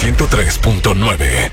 103.9.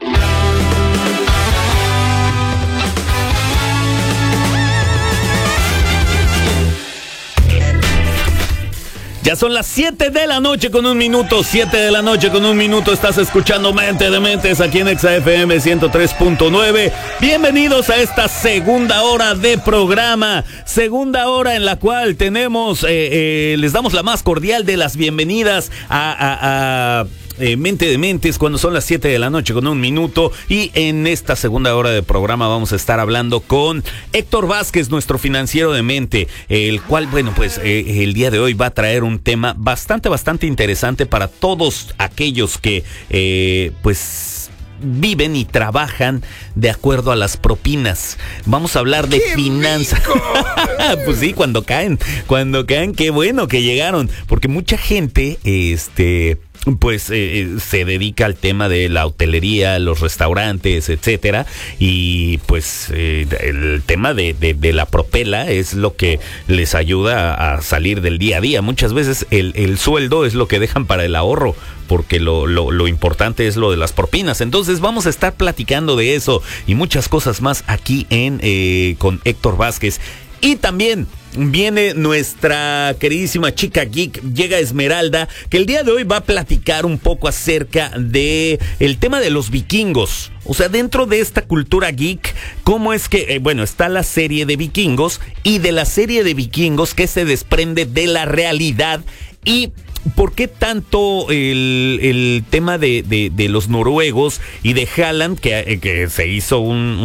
Ya son las 7 de la noche con un minuto, 7 de la noche con un minuto. Estás escuchando Mente de Mentes aquí en XFM 103.9. Bienvenidos a esta segunda hora de programa. Segunda hora en la cual tenemos, les damos la más cordial de las bienvenidas a Mente de Mentes cuando son las 7 de la noche con un minuto. Y en esta segunda hora de programa vamos a estar hablando con Héctor Vázquez, nuestro financiero de mente, el cual, bueno, pues el día de hoy va a traer un tema bastante interesante para todos aquellos que pues viven y trabajan de acuerdo a las propinas. Vamos a hablar de finanzas. Pues sí, cuando caen, qué bueno que llegaron, porque mucha gente, pues se dedica al tema de la hotelería, los restaurantes, etcétera, y pues el tema de la propela es lo que les ayuda a salir del día a día. Muchas veces el sueldo es lo que dejan para el ahorro, porque lo importante es lo de las propinas. Entonces vamos a estar platicando de eso y muchas cosas más aquí con Héctor Vázquez. Y también viene nuestra queridísima chica geek, llega Esmeralda, que el día de hoy va a platicar un poco acerca de el tema de los vikingos. O sea, dentro de esta cultura geek, cómo es que, bueno, está la serie de vikingos, y de la serie de vikingos que se desprende de la realidad, y ¿por qué tanto el tema de los noruegos y de Haaland, que se hizo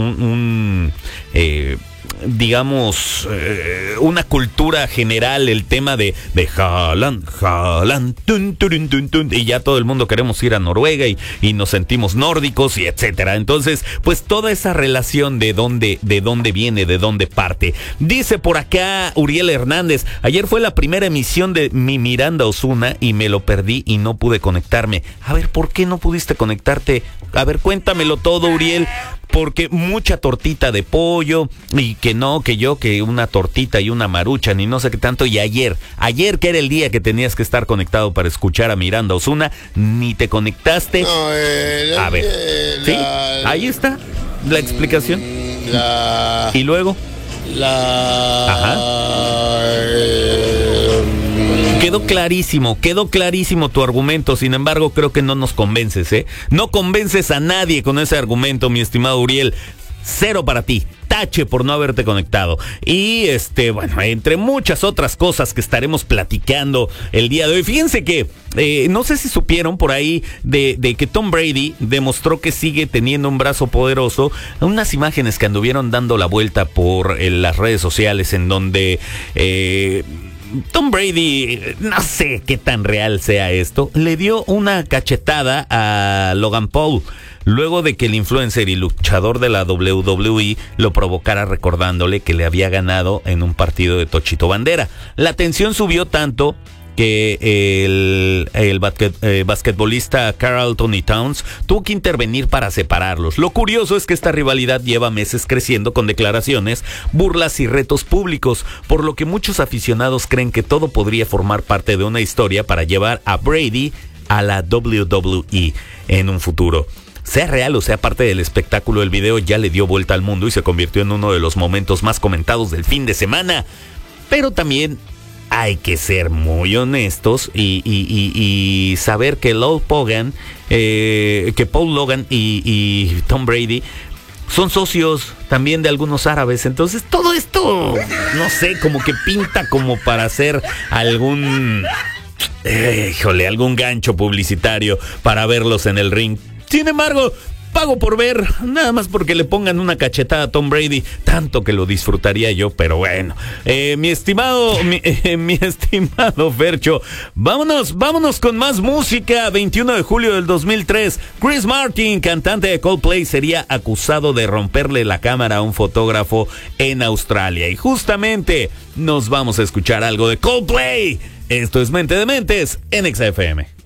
digamos, una cultura general, el tema de Haaland, y ya todo el mundo queremos ir a Noruega y nos sentimos nórdicos y etcétera? Entonces, pues toda esa relación de dónde viene, de dónde parte. Dice por acá Uriel Hernández: ayer fue la primera emisión de mi Miranda Ozuna y me lo perdí y no pude conectarme. A ver, ¿por qué no pudiste conectarte? A ver, cuéntamelo todo, Uriel. Porque mucha tortita de pollo, y que una tortita y una maruchan y no sé qué tanto. Y ayer que era el día que tenías que estar conectado para escuchar a Miranda Ozuna, ni te conectaste. No, a ver, ¿sí? Ahí está la explicación. Y luego Quedó clarísimo tu argumento. Sin embargo, creo que no nos convences, No convences a nadie con ese argumento, mi estimado Uriel. 0 para ti. Tache por no haberte conectado. Y bueno, entre muchas otras cosas que estaremos platicando el día de hoy. Fíjense que no sé si supieron por ahí de que Tom Brady demostró que sigue teniendo un brazo poderoso. Unas imágenes que anduvieron dando la vuelta por las redes sociales, en donde Tom Brady, no sé qué tan real sea esto, le dio una cachetada a Logan Paul, luego de que el influencer y luchador de la WWE lo provocara recordándole que le había ganado en un partido de Tochito Bandera. La tensión subió tanto que el basquetbolista Karl Anthony Towns tuvo que intervenir para separarlos. Lo curioso es que esta rivalidad lleva meses creciendo con declaraciones, burlas y retos públicos, por lo que muchos aficionados creen que todo podría formar parte de una historia para llevar a Brady a la WWE en un futuro. Sea real o sea parte del espectáculo, el video ya le dio vuelta al mundo y se convirtió en uno de los momentos más comentados del fin de semana. Pero también hay que ser muy honestos y saber que Paul Logan y Tom Brady son socios también de algunos árabes. Entonces todo esto, no sé, como que pinta como para hacer algún gancho publicitario para verlos en el ring. Sin embargo, pago por ver, nada más porque le pongan una cachetada a Tom Brady, tanto que lo disfrutaría yo, pero bueno. Mi estimado Fercho, vámonos con más música. 21 de julio del 2003, Chris Martin, cantante de Coldplay, sería acusado de romperle la cámara a un fotógrafo en Australia. Y justamente nos vamos a escuchar algo de Coldplay. Esto es Mente de Mentes en XFM.